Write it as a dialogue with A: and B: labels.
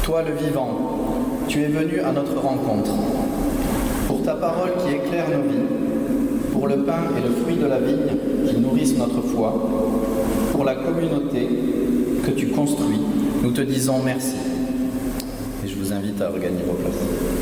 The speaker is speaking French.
A: Toi le vivant, tu es venu à notre rencontre. Pour ta parole qui éclaire nos vies, pour le pain et le fruit de la vigne qui nourrissent notre foi, pour la communauté que tu construis, nous te disons merci. Et je vous invite à regagner vos places.